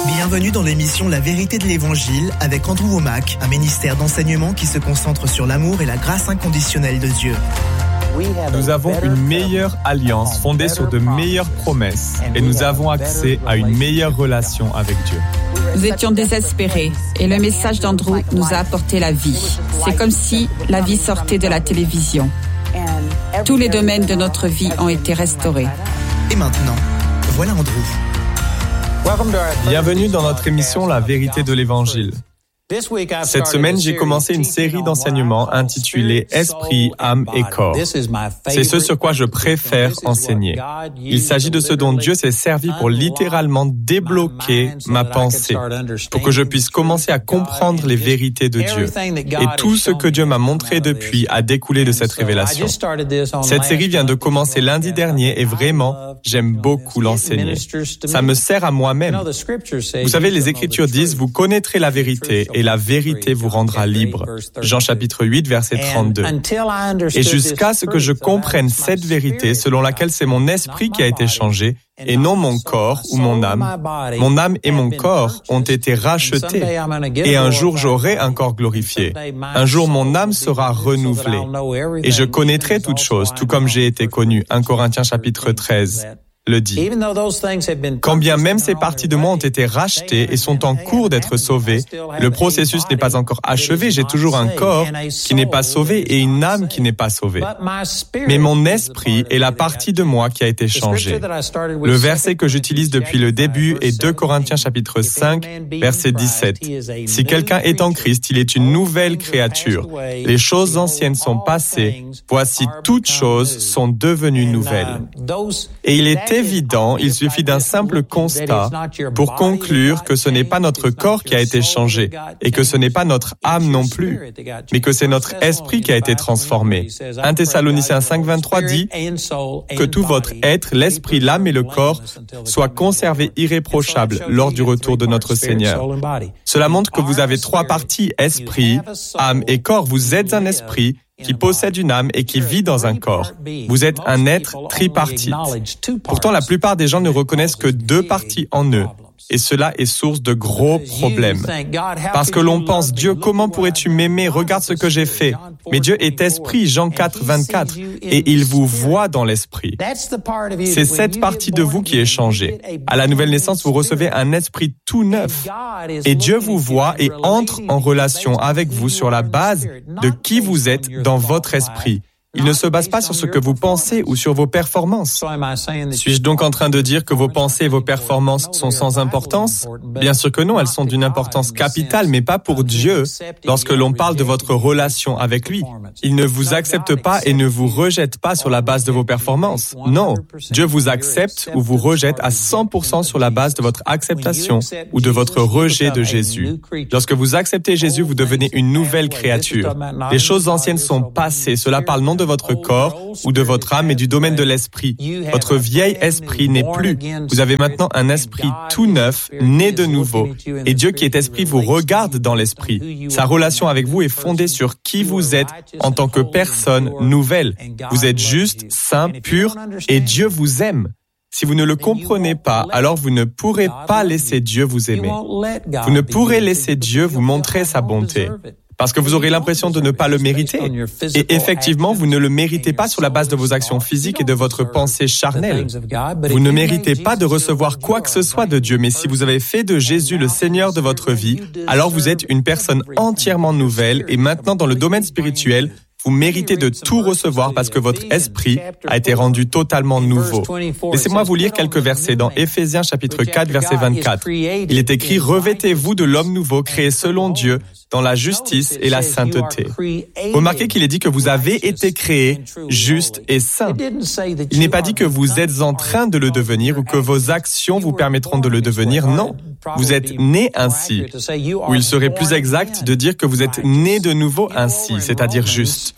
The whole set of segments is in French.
Bienvenue dans l'émission La Vérité de l'Évangile avec Andrew Wommack, un ministère d'enseignement qui se concentre sur l'amour et la grâce inconditionnelle de Dieu. Nous avons une meilleure alliance fondée sur de meilleures promesses et nous avons accès à une meilleure relation avec Dieu. Nous étions désespérés et le message d'Andrew nous a apporté la vie. C'est comme si la vie sortait de la télévision. Tous les domaines de notre vie ont été restaurés. Et maintenant, voilà Andrew. Bienvenue dans notre émission La Vérité de l'Évangile. Cette semaine, j'ai commencé une série d'enseignements intitulée Esprit, âme et corps. C'est ce sur quoi je préfère enseigner. Il s'agit de ce dont Dieu s'est servi pour littéralement débloquer ma pensée, pour que je puisse commencer à comprendre les vérités de Dieu. Et tout ce que Dieu m'a montré depuis a découlé de cette révélation. Cette série vient de commencer lundi dernier et vraiment, j'aime beaucoup l'enseigner. Ça me sert à moi-même. Vous savez, les Écritures disent, vous connaîtrez la vérité et la vérité vous rendra libre. Jean chapitre 8, verset 32. Et jusqu'à ce que je comprenne cette vérité selon laquelle c'est mon esprit qui a été changé et non mon corps ou mon âme et mon corps ont été rachetés et un jour j'aurai un corps glorifié. Un jour mon âme sera renouvelée et je connaîtrai toutes choses tout comme j'ai été connu. 1 Corinthiens chapitre 13. Le dit. Quand bien même ces parties de moi ont été rachetées et sont en cours d'être sauvées, le processus n'est pas encore achevé. J'ai toujours un corps qui n'est pas sauvé et une âme qui n'est pas sauvée. Mais mon esprit est la partie de moi qui a été changée. Le verset que j'utilise depuis le début est 2 Corinthiens chapitre 5, verset 17. Si quelqu'un est en Christ, il est une nouvelle créature. Les choses anciennes sont passées. Voici, toutes choses sont devenues nouvelles. Et il est évident, il suffit d'un simple constat pour conclure que ce n'est pas notre corps qui a été changé et que ce n'est pas notre âme non plus, mais que c'est notre esprit qui a été transformé. 1 Thessaloniciens 5, 23 dit que tout votre être, l'esprit, l'âme et le corps soient conservés irréprochables lors du retour de notre Seigneur. Cela montre que vous avez trois parties, esprit, âme et corps. Vous êtes un esprit qui possède une âme et qui vit dans un corps. Vous êtes un être tripartite. Pourtant, la plupart des gens ne reconnaissent que deux parties en eux. Et cela est source de gros problèmes. Parce que l'on pense, Dieu, comment pourrais-tu m'aimer? Regarde ce que j'ai fait. Mais Dieu est esprit, Jean 4, 24, et il vous voit dans l'esprit. C'est cette partie de vous qui est changée. À la nouvelle naissance, vous recevez un esprit tout neuf. Et Dieu vous voit et entre en relation avec vous sur la base de qui vous êtes dans votre esprit. Il ne se base pas sur ce que vous pensez ou sur vos performances. Suis-je donc en train de dire que vos pensées et vos performances sont sans importance? Bien sûr que non, elles sont d'une importance capitale, mais pas pour Dieu. Lorsque l'on parle de votre relation avec lui, il ne vous accepte pas et ne vous rejette pas sur la base de vos performances. Non, Dieu vous accepte ou vous rejette à 100% sur la base de votre acceptation ou de votre rejet de Jésus. Lorsque vous acceptez Jésus, vous devenez une nouvelle créature. Les choses anciennes sont passées. Cela parle non de votre corps ou de votre âme, mais du domaine de l'esprit. Votre vieil esprit n'est plus. Vous avez maintenant un esprit tout neuf, né de nouveau. Et Dieu qui est esprit vous regarde dans l'esprit. Sa relation avec vous est fondée sur qui vous êtes en tant que personne nouvelle. Vous êtes juste, saint, pur, et Dieu vous aime. Si vous ne le comprenez pas, alors vous ne pourrez pas laisser Dieu vous aimer. Vous ne pourrez laisser Dieu vous montrer sa bonté. Parce que vous aurez l'impression de ne pas le mériter. Et effectivement, vous ne le méritez pas sur la base de vos actions physiques et de votre pensée charnelle. Vous ne méritez pas de recevoir quoi que ce soit de Dieu, mais si vous avez fait de Jésus le Seigneur de votre vie, alors vous êtes une personne entièrement nouvelle et maintenant dans le domaine spirituel, vous méritez de tout recevoir parce que votre esprit a été rendu totalement nouveau. Laissez-moi vous lire quelques versets dans Éphésiens chapitre 4, verset 24. Il est écrit « Revêtez-vous de l'homme nouveau, créé selon Dieu, dans la justice et la sainteté. » Remarquez qu'il est dit que vous avez été créés justes et saints. Il n'est pas dit que vous êtes en train de le devenir ou que vos actions vous permettront de le devenir. Non, vous êtes nés ainsi. Ou il serait plus exact de dire que vous êtes nés de nouveau ainsi, c'est-à-dire juste.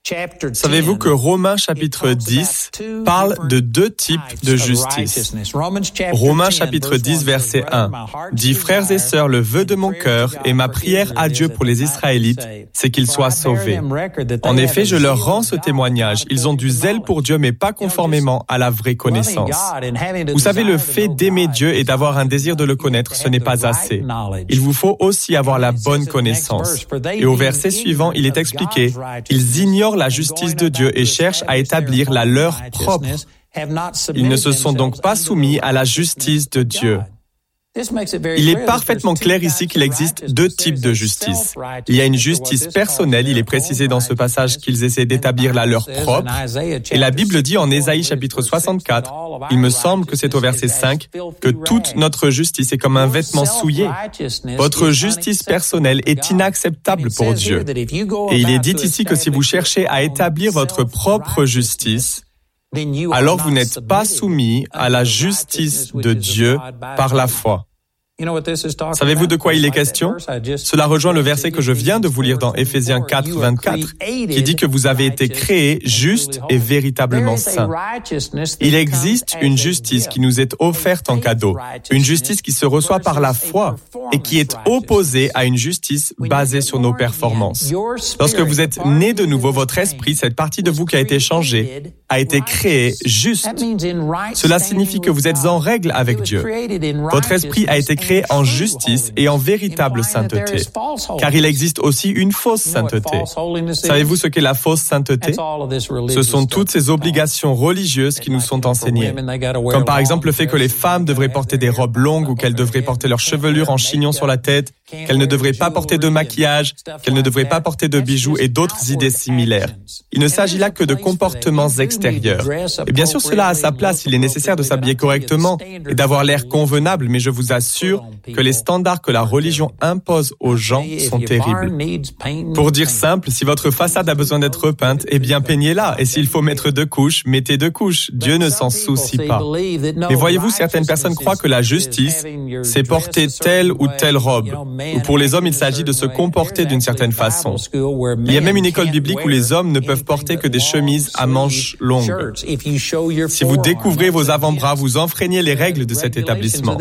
Savez-vous que Romains chapitre 10 parle de deux types de justice? Romains chapitre 10 verset 1 dit « Frères et sœurs, le vœu de mon cœur et ma prière à Dieu pour les Israélites, c'est qu'ils soient sauvés. En effet, je leur rends ce témoignage. Ils ont du zèle pour Dieu, mais pas conformément à la vraie connaissance. Vous savez, le fait d'aimer Dieu et d'avoir un désir de le connaître, ce n'est pas assez. Il vous faut aussi avoir la bonne connaissance. » Et au verset suivant, il est expliqué « Ils ignorent la justice de Dieu et cherchent à établir la leur propre. Ils ne se sont donc pas soumis à la justice de Dieu. » Il est parfaitement clair ici qu'il existe deux types de justice. Il y a une justice personnelle, il est précisé dans ce passage qu'ils essaient d'établir la leur propre. Et la Bible dit en Ésaïe chapitre 64, il me semble que c'est au verset 5, que toute notre justice est comme un vêtement souillé. Votre justice personnelle est inacceptable pour Dieu. Et il est dit ici que si vous cherchez à établir votre propre justice, alors vous n'êtes pas soumis à la justice de Dieu par la foi. Savez-vous de quoi il est question? Cela rejoint le verset que je viens de vous lire dans Éphésiens 4, 24, qui dit que vous avez été créés justes et véritablement saints. Il existe une justice qui nous est offerte en cadeau, une justice qui se reçoit par la foi et qui est opposée à une justice basée sur nos performances. Lorsque vous êtes né de nouveau, votre esprit, cette partie de vous qui a été changée, a été créé juste. Cela signifie que vous êtes en règle avec Dieu. Votre esprit a été créé en justice et en véritable sainteté, car il existe aussi une fausse sainteté. Savez-vous ce qu'est la fausse sainteté? Ce sont toutes ces obligations religieuses qui nous sont enseignées, comme par exemple le fait que les femmes devraient porter des robes longues ou qu'elles devraient porter leur chevelure en chignon sur la tête, qu'elles ne devraient pas porter de maquillage, qu'elles ne devraient pas porter de bijoux et d'autres idées similaires. Il ne s'agit là que de comportements extérieurs. Et bien sûr, cela a sa place, il est nécessaire de s'habiller correctement et d'avoir l'air convenable, mais je vous assure que les standards que la religion impose aux gens sont terribles. Pour dire simple, si votre façade a besoin d'être repeinte, eh bien peignez-la. Et s'il faut mettre 2 couches, mettez 2 couches. Dieu ne s'en soucie pas. Mais voyez-vous, certaines personnes croient que la justice, c'est porter telle ou telle robe. Ou pour les hommes, il s'agit de se comporter d'une certaine façon. Il y a même une école biblique où les hommes ne peuvent porter que des chemises à manches longues. Si vous découvrez vos avant-bras, vous enfreignez les règles de cet établissement.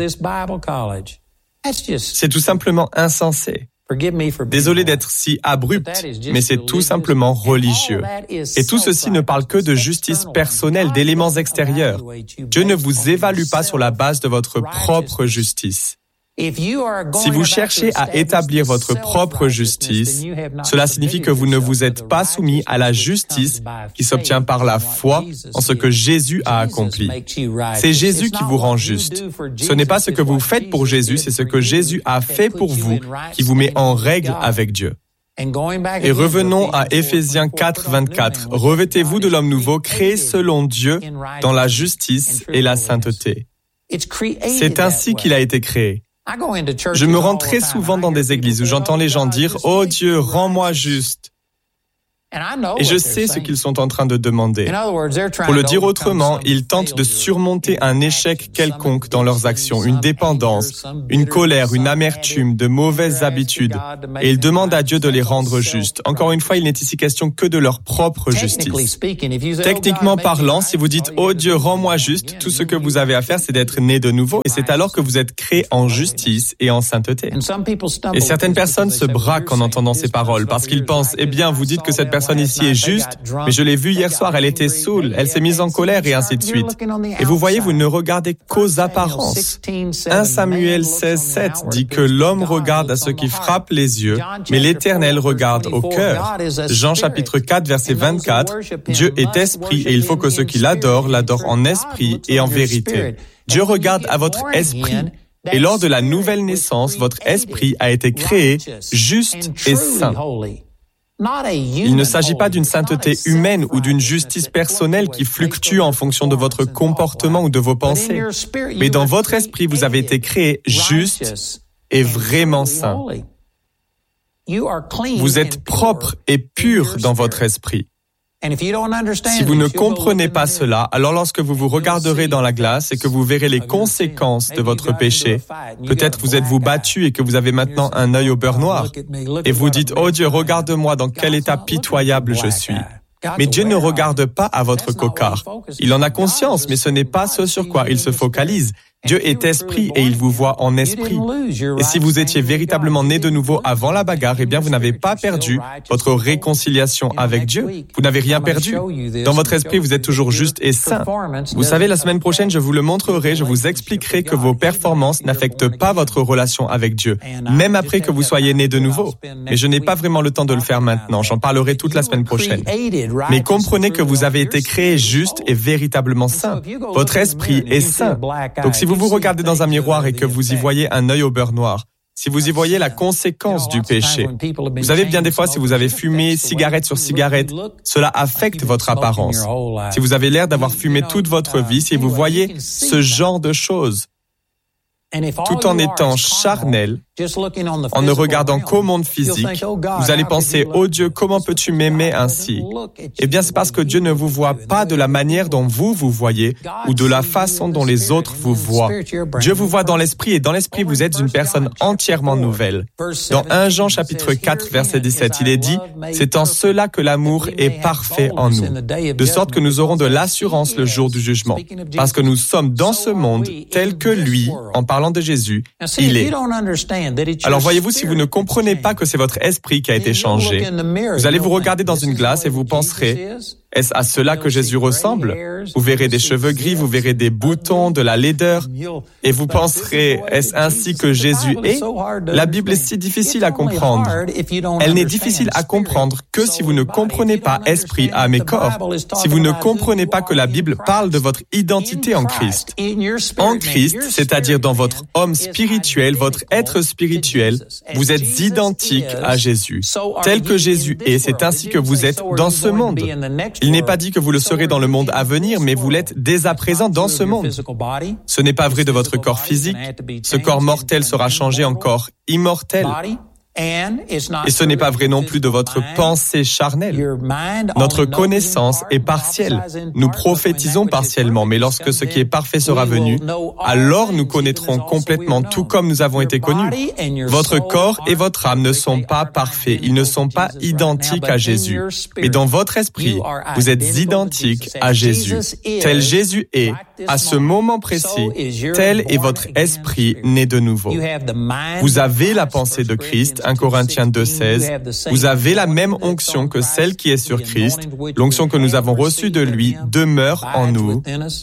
C'est tout simplement insensé. Désolé d'être si abrupt, mais c'est tout simplement religieux. Et tout ceci ne parle que de justice personnelle, d'éléments extérieurs. Dieu ne vous évalue pas sur la base de votre propre justice. Si vous cherchez à établir votre propre justice, cela signifie que vous ne vous êtes pas soumis à la justice qui s'obtient par la foi en ce que Jésus a accompli. C'est Jésus qui vous rend juste. Ce n'est pas ce que vous faites pour Jésus, c'est ce que Jésus a fait pour vous qui vous met en règle avec Dieu. Et revenons à Éphésiens 4, 24. Revêtez-vous de l'homme nouveau, créé selon Dieu dans la justice et la sainteté. C'est ainsi qu'il a été créé. Je me rends très souvent dans des églises où j'entends les gens dire « Oh Dieu, rends-moi juste ». Et je sais ce qu'ils sont en train de demander. Pour le dire autrement, ils tentent de surmonter un échec quelconque dans leurs actions, une dépendance, une colère, une amertume, de mauvaises habitudes, et ils demandent à Dieu de les rendre justes. Encore une fois, il n'est ici question que de leur propre justice. Techniquement parlant, si vous dites « Oh Dieu, rends-moi juste », tout ce que vous avez à faire, c'est d'être né de nouveau, et c'est alors que vous êtes créé en justice et en sainteté. Et certaines personnes se braquent en entendant ces paroles, parce qu'ils pensent « Eh bien, vous dites que cette personne ici est juste, mais je l'ai vue hier soir, elle était saoule, elle s'est mise en colère et ainsi de suite. » Et vous voyez, vous ne regardez qu'aux apparences. 1 Samuel 16, 7 dit que l'homme regarde à ce qui frappe les yeux, mais l'Éternel regarde au cœur. Jean chapitre 4, verset 24, Dieu est esprit et il faut que ceux qui l'adorent en esprit et en vérité. Dieu regarde à votre esprit. Et lors de la nouvelle naissance, votre esprit a été créé juste et saint. Il ne s'agit pas d'une sainteté humaine ou d'une justice personnelle qui fluctue en fonction de votre comportement ou de vos pensées. Mais dans votre esprit, vous avez été créé juste et vraiment saint. Vous êtes propre et pur dans votre esprit. Si vous ne comprenez pas cela, alors lorsque vous vous regarderez dans la glace et que vous verrez les conséquences de votre péché, peut-être vous êtes-vous battu et que vous avez maintenant un œil au beurre noir, et vous dites « Oh Dieu, regarde-moi dans quel état pitoyable je suis ». Mais Dieu ne regarde pas à votre cocard. Il en a conscience, mais ce n'est pas ce sur quoi il se focalise. Dieu est esprit et il vous voit en esprit. Et si vous étiez véritablement né de nouveau avant la bagarre, eh bien vous n'avez pas perdu votre réconciliation avec Dieu. Vous n'avez rien perdu. Dans votre esprit, vous êtes toujours juste et saint. Vous savez, la semaine prochaine, je vous le montrerai, je vous expliquerai que vos performances n'affectent pas votre relation avec Dieu, même après que vous soyez né de nouveau. Mais je n'ai pas vraiment le temps de le faire maintenant, j'en parlerai toute la semaine prochaine. Mais comprenez que vous avez été créé juste et véritablement saint. Votre esprit est saint. Donc si vous vous regardez dans un miroir et que vous y voyez un œil au beurre noir, si vous y voyez la conséquence du péché, vous savez bien des fois si vous avez fumé cigarette sur cigarette, cela affecte votre apparence. Si vous avez l'air d'avoir fumé toute votre vie, si vous voyez ce genre de choses, tout en étant charnel, en ne regardant qu'au monde physique, vous allez penser « Oh Dieu, comment peux-tu m'aimer ainsi ?» Eh bien, c'est parce que Dieu ne vous voit pas de la manière dont vous voyez ou de la façon dont les autres vous voient. Dieu vous voit dans l'esprit et dans l'esprit, vous êtes une personne entièrement nouvelle. Dans 1 Jean chapitre 4, verset 17, il est dit « C'est en cela que l'amour est parfait en nous, de sorte que nous aurons de l'assurance le jour du jugement, parce que nous sommes dans ce monde tel que lui, en parlant de Jésus, il est. » Alors voyez-vous, si vous ne comprenez pas que c'est votre esprit qui a été changé, vous allez vous regarder dans une glace et vous penserez, est-ce à cela que Jésus ressemble? Vous verrez des cheveux gris, vous verrez des boutons, de la laideur, et vous penserez, est-ce ainsi que Jésus est? La Bible est si difficile à comprendre. Elle n'est difficile à comprendre que si vous ne comprenez pas esprit, âme et corps, si vous ne comprenez pas que la Bible parle de votre identité en Christ. En Christ, c'est-à-dire dans votre homme spirituel, votre être spirituel, vous êtes identique à Jésus. Tel que Jésus est, c'est ainsi que vous êtes dans ce monde. Il n'est pas dit que vous le serez dans le monde à venir, mais vous l'êtes dès à présent dans ce monde. Ce n'est pas vrai de votre corps physique. Ce corps mortel sera changé en corps immortel. Et ce n'est pas vrai non plus de votre pensée charnelle. Notre connaissance est partielle. Nous prophétisons partiellement, mais lorsque ce qui est parfait sera venu, alors nous connaîtrons complètement tout comme nous avons été connus. Votre corps et votre âme ne sont pas parfaits, ils ne sont pas identiques à Jésus. Mais dans votre esprit, vous êtes identiques à Jésus. Tel Jésus est, à ce moment précis, tel est votre esprit né de nouveau. Vous avez la pensée de Christ, 1 Corinthiens 2,16, vous avez la même onction que celle qui est sur Christ, l'onction que nous avons reçue de lui demeure en nous.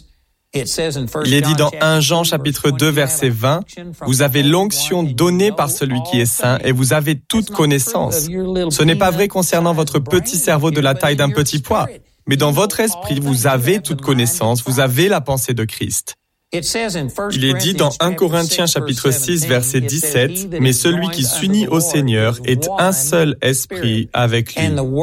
Il est dit dans 1 Jean chapitre 2 verset 20, vous avez l'onction donnée par celui qui est saint et vous avez toute connaissance. Ce n'est pas vrai concernant votre petit cerveau de la taille d'un petit pois, mais dans votre esprit, vous avez toute connaissance, vous avez la pensée de Christ. Il est dit dans 1 Corinthiens chapitre 6 verset 17, « Mais celui qui s'unit au Seigneur est un seul esprit avec lui. »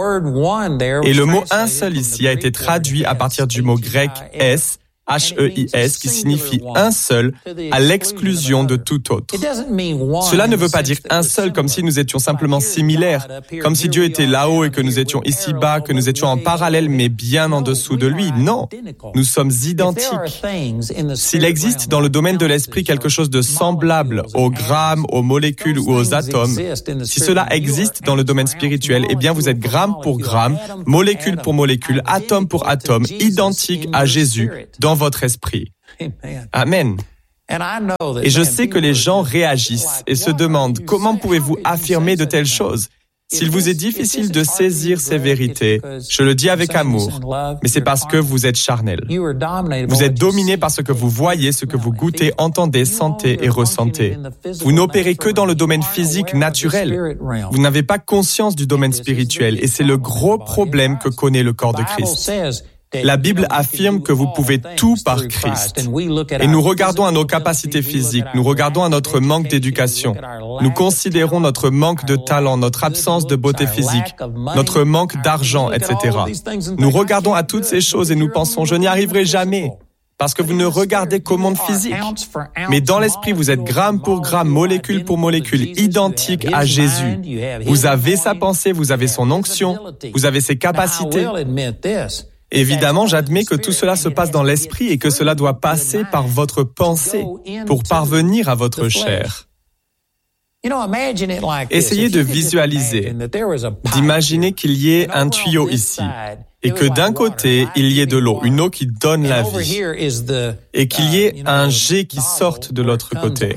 Et le mot « un seul » ici a été traduit à partir du mot grec « es », H-E-I-S, qui signifie un seul, à l'exclusion de tout autre. Cela ne veut pas dire un seul comme si nous étions simplement similaires, comme si Dieu était là-haut et que nous étions ici-bas, que nous étions en parallèle mais bien en dessous de lui. Non, nous sommes identiques. S'il existe dans le domaine de l'esprit quelque chose de semblable aux grammes, aux molécules ou aux atomes, si cela existe dans le domaine spirituel, eh bien vous êtes gramme pour gramme, molécule pour molécule, atome pour atome, identique à Jésus dans votre esprit. Amen. Et je sais que les gens réagissent et se demandent comment pouvez-vous affirmer de telles choses? S'il vous est difficile de saisir ces vérités, je le dis avec amour, mais c'est parce que vous êtes charnel. Vous êtes dominé par ce que vous voyez, ce que vous goûtez, entendez, sentez et ressentez. Vous n'opérez que dans le domaine physique naturel. Vous n'avez pas conscience du domaine spirituel et c'est le gros problème que connaît le corps de Christ. La Bible affirme que vous pouvez tout par Christ. Et nous regardons à nos capacités physiques, nous regardons à notre manque d'éducation, nous considérons notre manque de talent, notre absence de beauté physique, notre manque d'argent, etc. Nous regardons à toutes ces choses et nous pensons, je n'y arriverai jamais. Parce que vous ne regardez qu'au monde physique. Mais dans l'esprit, vous êtes gramme pour gramme, molécule pour molécule, identique à Jésus. Vous avez sa pensée, vous avez son onction, vous avez ses capacités. Évidemment, j'admets que tout cela se passe dans l'esprit et que cela doit passer par votre pensée pour parvenir à votre chair. Essayez de visualiser, d'imaginer qu'il y ait un tuyau ici, et que d'un côté, il y ait de l'eau, une eau qui donne la vie, et qu'il y ait un jet qui sorte de l'autre côté.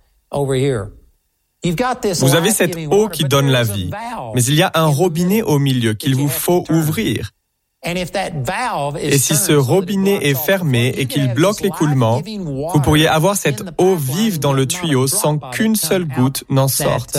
Vous avez cette eau qui donne la vie, mais il y a un robinet au milieu qu'il vous faut ouvrir. Et si ce robinet est fermé et qu'il bloque l'écoulement, vous pourriez avoir cette eau vive dans le tuyau sans qu'une seule goutte n'en sorte.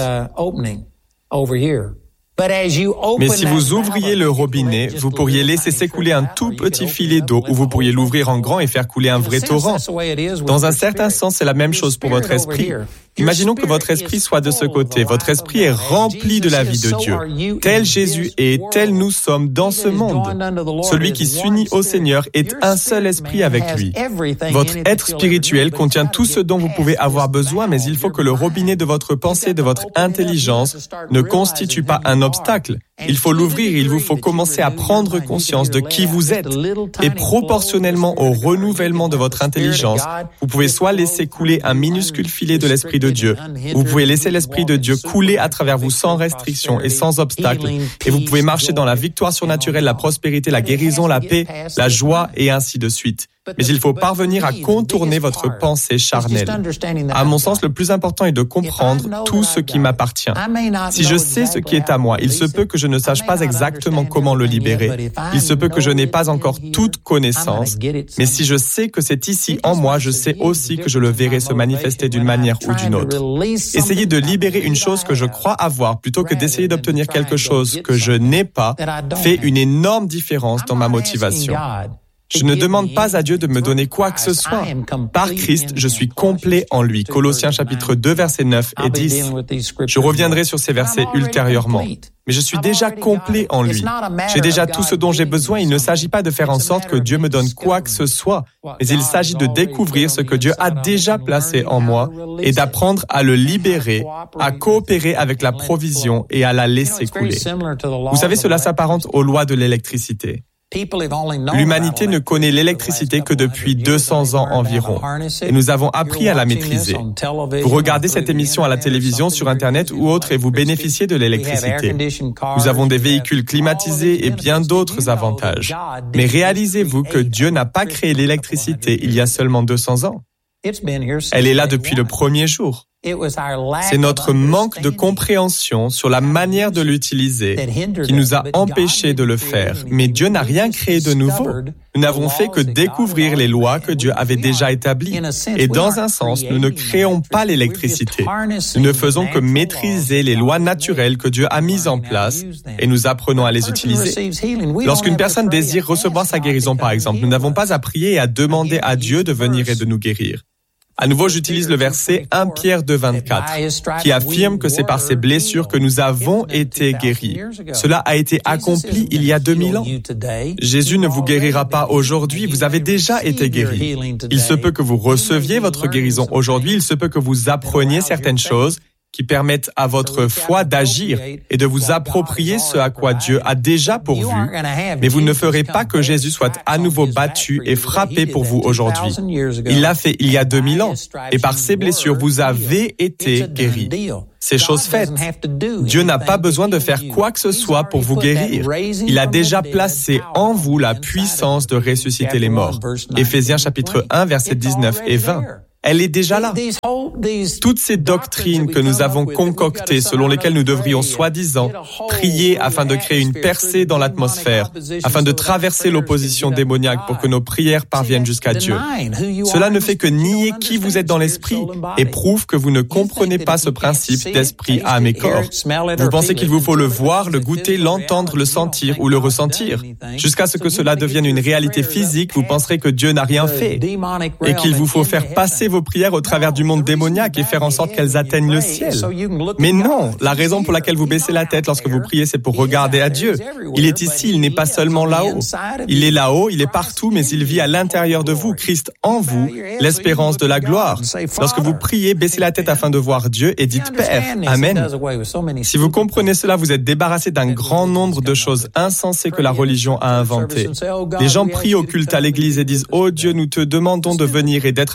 Mais si vous ouvriez le robinet, vous pourriez laisser s'écouler un tout petit filet d'eau ou vous pourriez l'ouvrir en grand et faire couler un vrai torrent. Dans un certain sens, c'est la même chose pour votre esprit. Imaginons que votre esprit soit de ce côté. Votre esprit est rempli de la vie de Dieu. Tel Jésus est, tel nous sommes dans ce monde. Celui qui s'unit au Seigneur est un seul esprit avec lui. Votre être spirituel contient tout ce dont vous pouvez avoir besoin, mais il faut que le robinet de votre pensée, de votre intelligence, ne constitue pas un obstacle. Il faut l'ouvrir, il vous faut commencer à prendre conscience de qui vous êtes. Et proportionnellement au renouvellement de votre intelligence, vous pouvez soit laisser couler un minuscule filet de l'Esprit de Dieu, vous pouvez laisser l'Esprit de Dieu couler à travers vous sans restriction et sans obstacle, et vous pouvez marcher dans la victoire surnaturelle, la prospérité, la guérison, la paix, la joie et ainsi de suite. Mais il faut parvenir à contourner votre pensée charnelle. À mon sens, le plus important est de comprendre tout ce qui m'appartient. Si je sais ce qui est à moi, il se peut que je ne sache pas exactement comment le libérer. Il se peut que je n'ai pas encore toute connaissance. Mais si je sais que c'est ici en moi, je sais aussi que je le verrai se manifester d'une manière ou d'une autre. Essayez de libérer une chose que je crois avoir plutôt que d'essayer d'obtenir quelque chose que je n'ai pas fait une énorme différence dans ma motivation. Je ne demande pas à Dieu de me donner quoi que ce soit. Par Christ, je suis complet en lui. Colossiens chapitre 2, versets 9 et 10. Je reviendrai sur ces versets ultérieurement. Mais je suis déjà complet en lui. J'ai déjà tout ce dont j'ai besoin. Il ne s'agit pas de faire en sorte que Dieu me donne quoi que ce soit, mais il s'agit de découvrir ce que Dieu a déjà placé en moi et d'apprendre à le libérer, à coopérer avec la provision et à la laisser couler. Vous savez, cela s'apparente aux lois de l'électricité. L'humanité ne connaît l'électricité que depuis 200 ans environ, et nous avons appris à la maîtriser. Vous regardez cette émission à la télévision, sur Internet ou autre, et vous bénéficiez de l'électricité. Nous avons des véhicules climatisés et bien d'autres avantages. Mais réalisez-vous que Dieu n'a pas créé l'électricité il y a seulement 200 ans. Elle est là depuis le premier jour. C'est notre manque de compréhension sur la manière de l'utiliser qui nous a empêchés de le faire. Mais Dieu n'a rien créé de nouveau. Nous n'avons fait que découvrir les lois que Dieu avait déjà établies. Et dans un sens, nous ne créons pas l'électricité. Nous ne faisons que maîtriser les lois naturelles que Dieu a mises en place et nous apprenons à les utiliser. Lorsqu'une personne désire recevoir sa guérison, par exemple, nous n'avons pas à prier et à demander à Dieu de venir et de nous guérir. À nouveau, j'utilise le verset 1 Pierre 2,24, qui affirme que c'est par ces blessures que nous avons été guéris. Cela a été accompli il y a 2000 ans. Jésus ne vous guérira pas aujourd'hui, vous avez déjà été guéris. Il se peut que vous receviez votre guérison aujourd'hui, il se peut que vous appreniez certaines choses qui permettent à votre foi d'agir et de vous approprier ce à quoi Dieu a déjà pourvu, mais vous ne ferez pas que Jésus soit à nouveau battu et frappé pour vous aujourd'hui. Il l'a fait il y a 2000 ans, et par ses blessures, vous avez été guéris. C'est chose faite. Dieu n'a pas besoin de faire quoi que ce soit pour vous guérir. Il a déjà placé en vous la puissance de ressusciter les morts. Éphésiens chapitre 1, versets 19 et 20. Elle est déjà là. Toutes ces doctrines que nous avons concoctées, selon lesquelles nous devrions soi-disant prier afin de créer une percée dans l'atmosphère, afin de traverser l'opposition démoniaque pour que nos prières parviennent jusqu'à Dieu. Cela ne fait que nier qui vous êtes dans l'esprit et prouve que vous ne comprenez pas ce principe d'esprit, âme et corps. Vous pensez qu'il vous faut le voir, le goûter, l'entendre, le sentir ou le ressentir. Jusqu'à ce que cela devienne une réalité physique, vous penserez que Dieu n'a rien fait et qu'il vous faut faire passer vos prières au travers du monde démoniaque et faire en sorte qu'elles atteignent le ciel. Mais non, la raison pour laquelle vous baissez la tête lorsque vous priez, c'est pour regarder à Dieu. Il est ici, il n'est pas seulement là-haut. Il est là-haut, il est partout, mais il vit à l'intérieur de vous, Christ en vous, l'espérance de la gloire. Lorsque vous priez, baissez la tête afin de voir Dieu et dites Père, Amen. Si vous comprenez cela, vous êtes débarrassé d'un grand nombre de choses insensées que la religion a inventées. Les gens prient au culte à l'église et disent « Oh Dieu, nous te demandons de venir et d'être avec nous aujourd'hui. »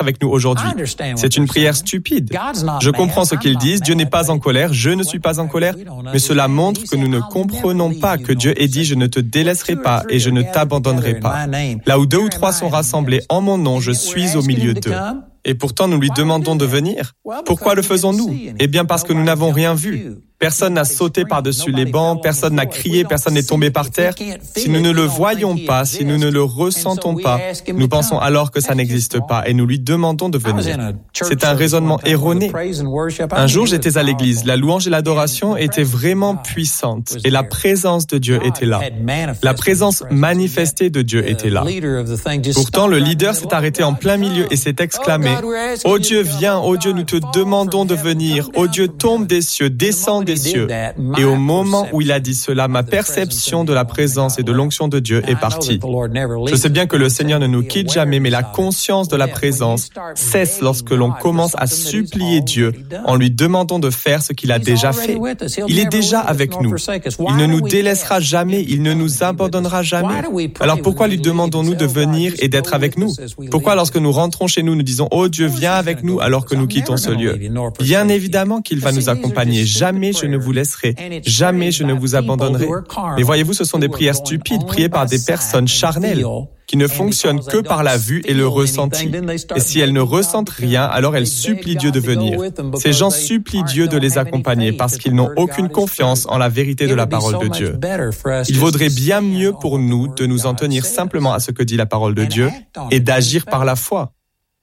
C'est une prière stupide. Je comprends ce qu'ils disent, Dieu n'est pas en colère, je ne suis pas en colère, mais cela montre que nous ne comprenons pas que Dieu ait dit « Je ne te délaisserai pas et je ne t'abandonnerai pas ». Là où 2 ou 3 sont rassemblés en mon nom, je suis au milieu d'eux. Et pourtant, nous lui demandons de venir. Pourquoi le faisons-nous? Eh bien, parce que nous n'avons rien vu. Personne n'a sauté par-dessus les bancs, personne n'a crié, personne n'est tombé par terre. Si nous ne le voyons pas, si nous ne le ressentons pas, nous pensons alors que ça n'existe pas et nous lui demandons de venir. C'est un raisonnement erroné. Un jour, j'étais à l'église. La louange et l'adoration étaient vraiment puissantes et la présence de Dieu était là. La présence manifestée de Dieu était là. Pourtant, le leader s'est arrêté en plein milieu et s'est exclamé « Oh Dieu, viens, oh Dieu, nous te demandons de venir. Oh Dieu, tombe des cieux, descend des cieux. » Et au moment où il a dit cela, ma perception de la présence et de l'onction de Dieu est partie. Je sais bien que le Seigneur ne nous quitte jamais, mais la conscience de la présence cesse lorsque l'on commence à supplier Dieu en lui demandant de faire ce qu'il a déjà fait. Il est déjà avec nous. Il ne nous délaissera jamais, il ne nous abandonnera jamais. Alors pourquoi lui demandons-nous de venir et d'être avec nous? Pourquoi lorsque nous rentrons chez nous, nous disons « Oh Dieu, viens avec nous » alors que nous quittons ce lieu? Bien évidemment qu'il va nous accompagner. Jamais je ne vous laisserai, jamais je ne vous abandonnerai. Mais voyez-vous, ce sont des prières stupides, priées par des personnes charnelles, qui ne fonctionnent que par la vue et le ressenti. Et si elles ne ressentent rien, alors elles supplient Dieu de venir. Ces gens supplient Dieu de les accompagner parce qu'ils n'ont aucune confiance en la vérité de la parole de Dieu. Il vaudrait bien mieux pour nous de nous en tenir simplement à ce que dit la parole de Dieu et d'agir par la foi.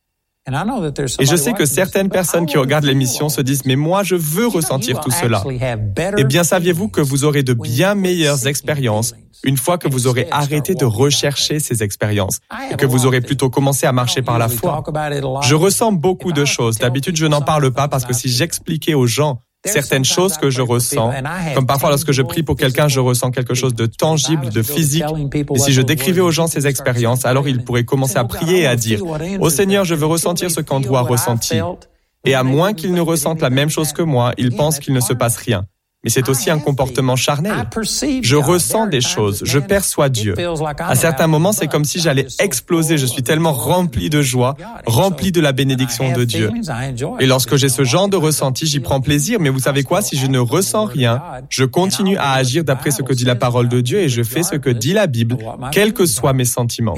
Et je sais que certaines personnes qui regardent l'émission se disent « Mais moi, je veux ressentir tout cela. » Eh bien, saviez-vous que vous aurez de bien meilleures expériences une fois que vous aurez arrêté de rechercher ces expériences et que vous aurez plutôt commencé à marcher par la foi? Je ressens beaucoup de choses. D'habitude, je n'en parle pas parce que si j'expliquais aux gens certaines choses que je ressens, comme parfois lorsque je prie pour quelqu'un, je ressens quelque chose de tangible, de physique. Et si je décrivais aux gens ces expériences, alors ils pourraient commencer à prier et à dire « Ô Seigneur, je veux ressentir ce qu'Andrew a ressenti. » Et à moins qu'ils ne ressentent la même chose que moi, ils pensent qu'il ne se passe rien. Mais c'est aussi un comportement charnel. Je ressens des choses, je perçois Dieu. À certains moments, c'est comme si j'allais exploser. Je suis tellement rempli de joie, rempli de la bénédiction de Dieu. Et lorsque j'ai ce genre de ressenti, j'y prends plaisir. Mais vous savez quoi? Si je ne ressens rien, je continue à agir d'après ce que dit la parole de Dieu et je fais ce que dit la Bible, quels que soient mes sentiments.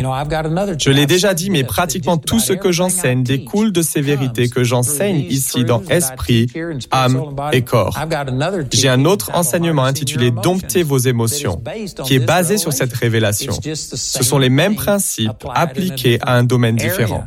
Je l'ai déjà dit, mais pratiquement tout ce que j'enseigne découle de ces vérités que j'enseigne ici dans esprit, âme et corps. J'ai un autre enseignement intitulé « Dompter vos émotions » qui est basé sur cette révélation. Ce sont les mêmes principes appliqués à un domaine différent.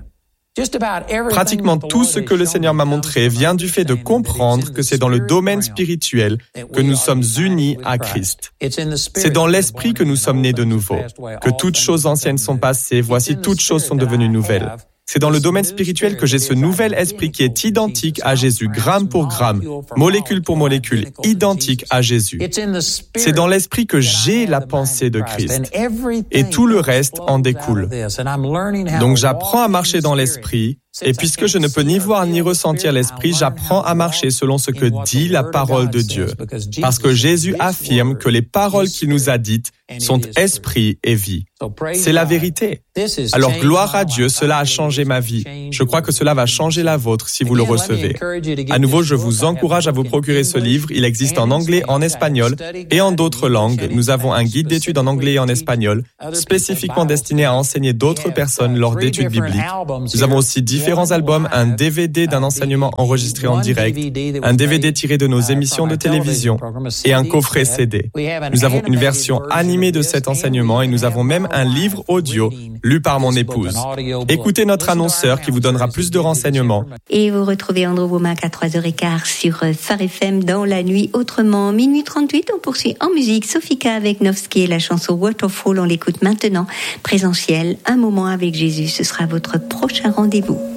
Pratiquement tout ce que le Seigneur m'a montré vient du fait de comprendre que c'est dans le domaine spirituel que nous sommes unis à Christ. C'est dans l'esprit que nous sommes nés de nouveau, que toutes choses anciennes sont passées, voici toutes choses sont devenues nouvelles. C'est dans le domaine spirituel que j'ai ce nouvel esprit qui est identique à Jésus, gramme pour gramme, molécule pour molécule, identique à Jésus. C'est dans l'esprit que j'ai la pensée de Christ. Et tout le reste en découle. Donc j'apprends à marcher dans l'esprit, et puisque je ne peux ni voir ni ressentir l'esprit, j'apprends à marcher selon ce que dit la parole de Dieu. Parce que Jésus affirme que les paroles qu'il nous a dites sont esprit et vie. C'est la vérité. Alors gloire à Dieu, cela a changé ma vie. Je crois que cela va changer la vôtre si vous le recevez. À nouveau, je vous encourage à vous procurer ce livre. Il existe en anglais, en espagnol et en d'autres langues. Nous avons un guide d'études en anglais et en espagnol, spécifiquement destiné à enseigner d'autres personnes lors d'études bibliques. Nous avons aussi différents albums, un DVD d'un enseignement enregistré en direct, un DVD tiré de nos émissions de télévision et un coffret CD. Nous avons une version animée de cet enseignement et nous avons même un livre audio lu par mon épouse. Écoutez notre annonceur qui vous donnera plus de renseignements. Et vous retrouvez Andrew Wommack à 3h15 sur Phare FM dans la nuit autrement. Minuit 38, on poursuit en musique. Sofika avec Novski et la chanson Waterfall, on l'écoute maintenant. Présentiel, un moment avec Jésus, ce sera votre prochain rendez-vous.